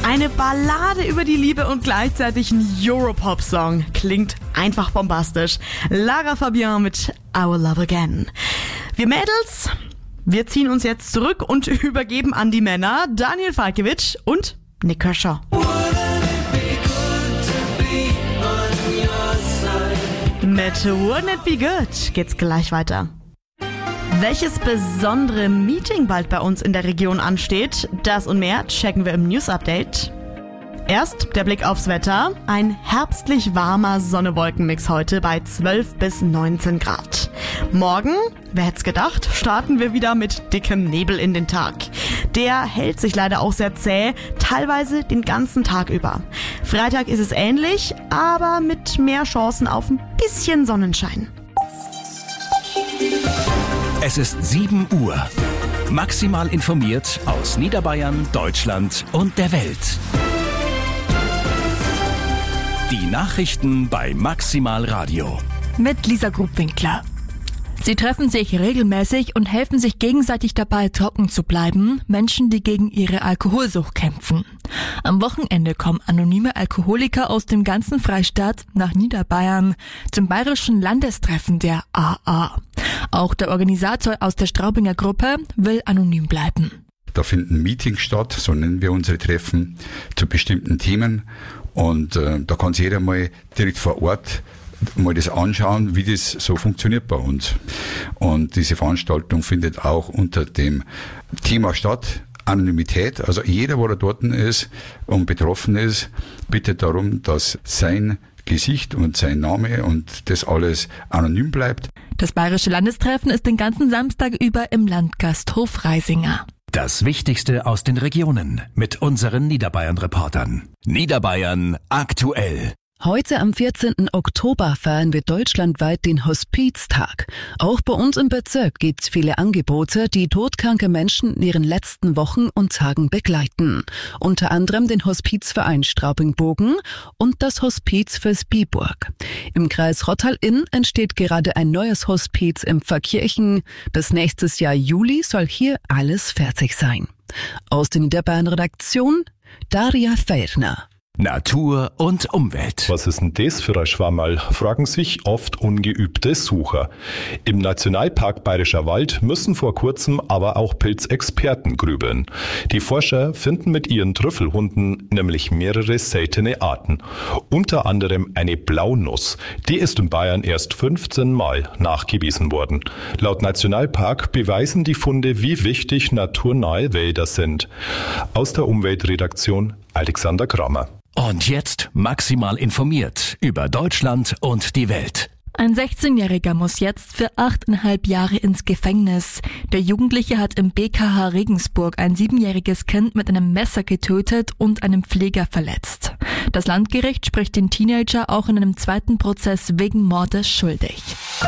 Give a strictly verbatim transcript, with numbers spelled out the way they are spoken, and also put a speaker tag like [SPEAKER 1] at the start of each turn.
[SPEAKER 1] Eine Ballade über die Liebe und gleichzeitig ein Europop-Song. Klingt einfach bombastisch. Lara Fabian mit Our Love Again. Wir Mädels, wir ziehen uns jetzt zurück und übergeben an die Männer Daniel Falkiewicz und Nick Kershaw. Mit Wouldn't It Be Good geht's gleich weiter. Welches besondere Meeting bald bei uns in der Region ansteht, das und mehr checken wir im News-Update. Erst der Blick aufs Wetter. Ein herbstlich warmer Sonne-Wolken-Mix heute bei zwölf bis neunzehn Grad. Morgen, wer hätte es gedacht, starten wir wieder mit dickem Nebel in den Tag. Der hält sich leider auch sehr zäh, teilweise den ganzen Tag über. Freitag ist es ähnlich, aber mit mehr Chancen auf ein bisschen Sonnenschein.
[SPEAKER 2] Es ist sieben Uhr. Maximal informiert aus Niederbayern, Deutschland und der Welt. Die Nachrichten bei Maximal Radio.
[SPEAKER 3] Mit Lisa Grubwinkler. Sie treffen sich regelmäßig und helfen sich gegenseitig dabei, trocken zu bleiben. Menschen, die gegen ihre Alkoholsucht kämpfen. Am Wochenende kommen anonyme Alkoholiker aus dem ganzen Freistaat nach Niederbayern zum bayerischen Landestreffen der A A. Auch der Organisator aus der Straubinger Gruppe will anonym bleiben.
[SPEAKER 4] Da finden Meetings statt, so nennen wir unsere Treffen, zu bestimmten Themen. Und äh, da kann sich jeder mal direkt vor Ort mal das anschauen, wie das so funktioniert bei uns. Und diese Veranstaltung findet auch unter dem Thema statt, Anonymität. Also jeder, wo da dort ist und betroffen ist, bittet darum, dass sein Gesicht und sein Name und das alles anonym bleibt.
[SPEAKER 3] Das Bayerische Landestreffen ist den ganzen Samstag über im Landgasthof Reisinger.
[SPEAKER 2] Das Wichtigste aus den Regionen mit unseren Niederbayern-Reportern. Niederbayern aktuell.
[SPEAKER 5] Heute am vierzehnten Oktober feiern wir deutschlandweit den Hospiztag. Auch bei uns im Bezirk gibt's viele Angebote, die todkranke Menschen in ihren letzten Wochen und Tagen begleiten. Unter anderem den Hospizverein Straubing-Bogen und das Hospiz für Spiburg. Im Kreis Rottal-Inn entsteht gerade ein neues Hospiz in Pfarrkirchen. Bis nächstes Jahr Juli soll hier alles fertig sein. Aus der Niederbayern-Redaktion Daria Feirner.
[SPEAKER 2] Natur und Umwelt.
[SPEAKER 6] Was ist denn das für ein Schwammerl, fragen sich oft ungeübte Sucher. Im Nationalpark Bayerischer Wald müssen vor kurzem aber auch Pilzexperten grübeln. Die Forscher finden mit ihren Trüffelhunden nämlich mehrere seltene Arten. Unter anderem eine Blaunuss. Die ist in Bayern erst fünfzehn Mal nachgewiesen worden. Laut Nationalpark beweisen die Funde, wie wichtig naturnahe Wälder sind. Aus der Umweltredaktion Alexander Kramer.
[SPEAKER 2] Und jetzt maximal informiert über Deutschland und die Welt.
[SPEAKER 3] Ein sechzehnjähriger muss jetzt für achteinhalb Jahre ins Gefängnis. Der Jugendliche hat im B K H Regensburg ein siebenjähriges Kind mit einem Messer getötet und einem Pfleger verletzt. Das Landgericht spricht den Teenager auch in einem zweiten Prozess wegen Mordes schuldig.